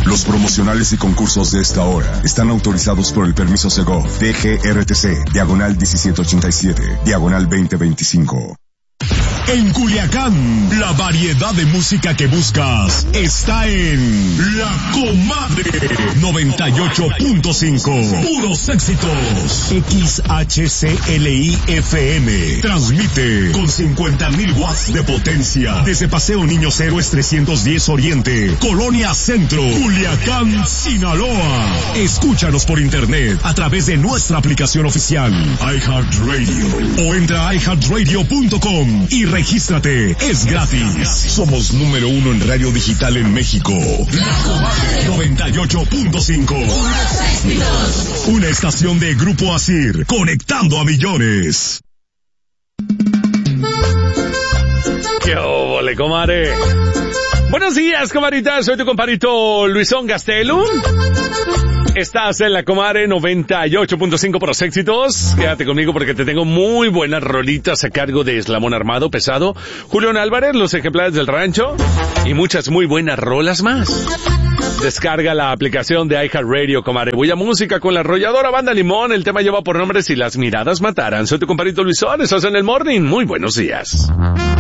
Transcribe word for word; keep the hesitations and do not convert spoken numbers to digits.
Los promocionales y concursos de esta hora están autorizados por el permiso Segov D G R T C, diagonal diecisiete ochenta y siete, diagonal veinte veinticinco. En Culiacán, la variedad de música que buscas está en La Comadre noventa y ocho punto cinco. Puros éxitos. X H C L I F M. Transmite con cincuenta mil watts de potencia desde Paseo Niños Héroes trescientos diez Oriente, Colonia Centro, Culiacán, Sinaloa. Escúchanos por internet a través de nuestra aplicación oficial iHeartRadio o entra a i heart radio punto com y regístrate, es gratis. Somos número uno en radio digital en México. La Comadre noventa y ocho punto cinco. Una estación de Grupo Asir, conectando a millones. ¡Qué óvole, comadre! Buenos días, comadritas. Soy tu compadrito Luisón Gastelum. Estás en La Comadre noventa y ocho punto cinco por los éxitos. Quédate conmigo porque te tengo muy buenas rolitas a cargo de Eslamón Armado, Pesado, Julián Álvarez, Los Ejemplares del Rancho y muchas muy buenas rolas más. Descarga la aplicación de iHeartRadio, comadre. Voy a música con la arrolladora Banda Limón. El tema lleva por nombre Si las miradas mataran. Soy tu compadrito Luisón. Estás en el Morning. Muy buenos días.